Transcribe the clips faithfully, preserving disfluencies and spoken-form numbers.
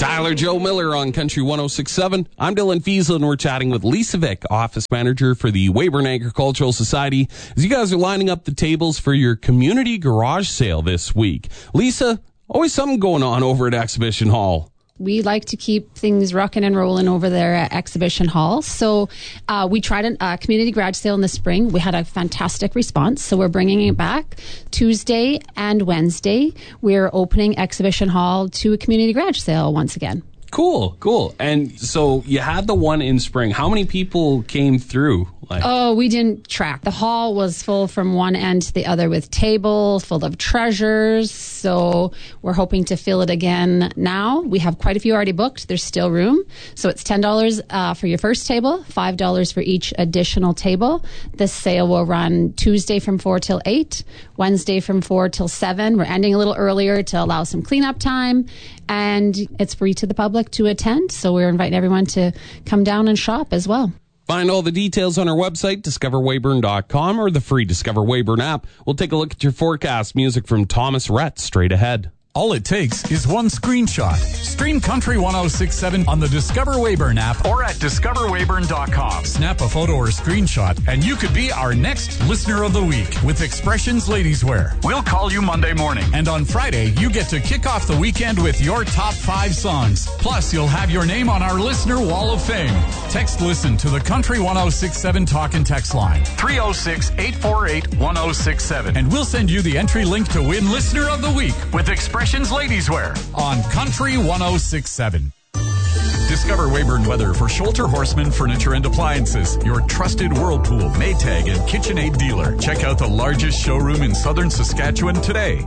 Tyler Joe Miller on Country one oh six point seven. I'm Dylan Fiesel, and we're chatting with Lisa Vick, Office Manager for the Weyburn Agricultural Society, as you guys are lining up the tables for your community garage sale this week. Lisa, always something going on over at Exhibition Hall. We like to keep things rocking and rolling over there at Exhibition Hall. So uh, we tried a uh, community garage sale in the spring. We had a fantastic response. So we're bringing it back Tuesday and Wednesday. We're opening Exhibition Hall to a community garage sale once again. Cool, cool. And so you had the one in spring. How many people came through? Like, oh, we didn't track. The hall was full from one end to the other with tables full of treasures. So we're hoping to fill it again now. We have quite a few already booked. There's still room. So it's ten dollars uh, for your first table, five dollars for each additional table. This sale will run Tuesday from four till eight, Wednesday from four till seven. We're ending a little earlier to allow some cleanup time. And it's free to the public to attend. So we're inviting everyone to come down and shop as well. Find all the details on our website, discover weyburn dot com, or the free Discover Weyburn app. We'll take a look at your forecast. Music from Thomas Rhett straight ahead. All it takes is one screenshot. Stream Country one oh six point seven on the Discover Weyburn app or at discover weyburn dot com. Snap a photo or screenshot, and you could be our next Listener of the Week with Expressions Ladies Wear. We'll call you Monday morning. And on Friday, you get to kick off the weekend with your top five songs. Plus, you'll have your name on our Listener Wall of Fame. Text LISTEN to the Country one oh six point seven talk and text line. three oh six, eight four eight, one oh six seven. And we'll send you the entry link to win Listener of the Week with Expressions Ladies Wear on Country one oh six point seven. Discover Weyburn Weather for Scholter Horseman Furniture and Appliances, your trusted Whirlpool, Maytag, and KitchenAid dealer. Check out the largest showroom in southern Saskatchewan today.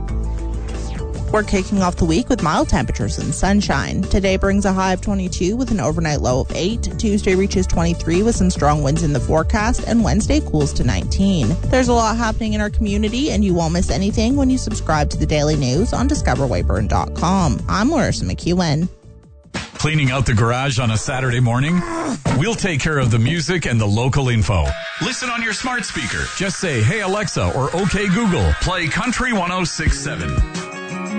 We're kicking off the week with mild temperatures and sunshine. Today brings a high of twenty-two with an overnight low of eight. Tuesday reaches twenty-three with some strong winds in the forecast, and Wednesday cools to nineteen. There's a lot happening in our community, and you won't miss anything when you subscribe to the daily news on discover weyburn dot com. I'm Larissa McEwen. Cleaning out the garage on a Saturday morning? We'll take care of the music and the local info. Listen on your smart speaker. Just say, "Hey Alexa," or "Okay Google, play Country one oh six point seven."